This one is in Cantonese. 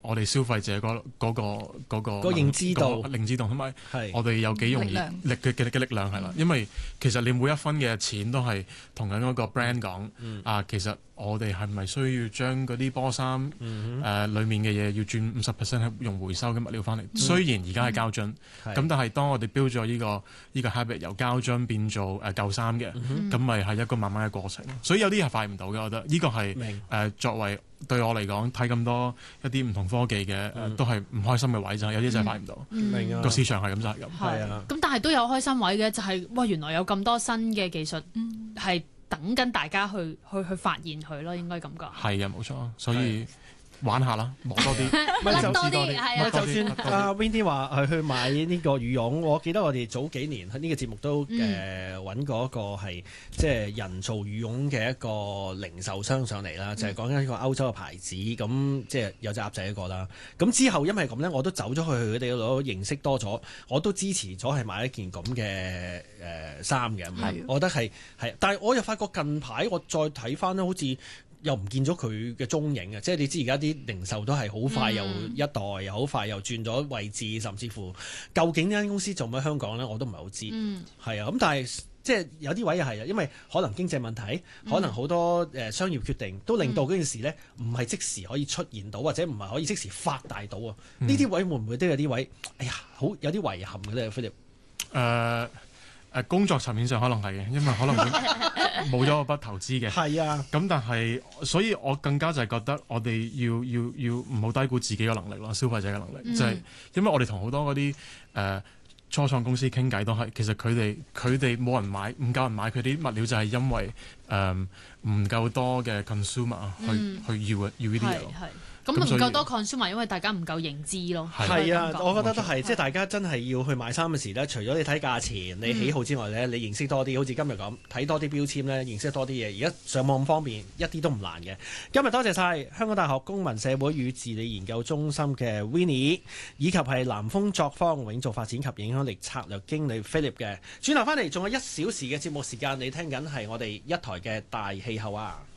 我哋消費者嗰個認知度， 同埋我哋有幾容易嘅力量係啦。因為其實你每一分嘅錢都係同緊嗰個 brand 講其實我哋係咪需要將嗰啲波衫裡面嘅嘢要轉50%用回收嘅物料翻嚟？雖然而家係膠樽，咁但係當我哋標咗呢個 habit 由膠樽變做舊衫嘅，咁咪係一個慢慢嘅過程。所以有啲係快唔到嘅，我覺得呢個係作為對我嚟講睇咁多一啲唔同科技嘅都係唔開心嘅位就係有啲真係快唔到。 明啊， 個市場係咁就係咁。 係啊，咁但係都有開心位嘅，就係哇原來有咁多新嘅技術係等緊大家去發現佢咯，應該咁講。 係啊，冇錯，所以玩下啦，摸多啲， 諗多啲，係啊。 就算阿 Winnie 話去買呢個羽絨，我記得我哋早幾年喺呢個節目都揾過一個係即係人造羽絨嘅一個零售商上嚟啦，就係講緊一個歐洲嘅牌子，咁即係有隻鴨仔一個啦。咁之後因為咁呢，我都走咗去佢哋嗰度認識多咗，我都支持咗係買一件咁嘅衫嘅。我覺得係，但係我又發覺近排我再睇翻咧，好似又唔見咗佢嘅蹤影啊！即係你知而家啲零售都係好快又一代，又好快又轉咗位置，甚至乎究竟呢間公司做咩香港呢？我都唔係好知。係啊，咁但係即係有啲位又係啊，因為可能經濟問題，可能好多商業決定都令到嗰件事呢唔係即時可以出現到，或者唔係可以即時發大到啊！呢啲位會唔會都有啲位？哎呀，好有啲遺憾嘅咧，Philip。 工作層面上可能係嘅，因為可能會冇咗個筆投資嘅。 係啊， 咁但係，所以我更加就係覺得我哋要唔好低估自己嘅能力咯，消費者嘅能力，就係因為我哋同好多嗰啲初創公司傾偈都係，其實佢哋冇人買，唔夠人買佢啲物料，就係因為唔夠多嘅 consumer 去要呢啲嘢咯。 咁唔夠多 consumer，因為大家唔夠認知咯。 係啊，我覺得都係，即係大家真係要去買衫嘅時咧，除咗你睇價錢、你喜好之外咧，你認識多啲，好似今日咁睇多啲標籤咧，認識多啲嘢。而家上網咁方便，一啲都唔難嘅。今日多謝晒香港大學公民社會與治理研究中心嘅 Winnie， 以及係南豐作坊永續發展及影響力策略經理 Philip 嘅。轉頭翻嚟仲有1小時嘅節目時間，你聽緊係我哋一台嘅大氣候啊！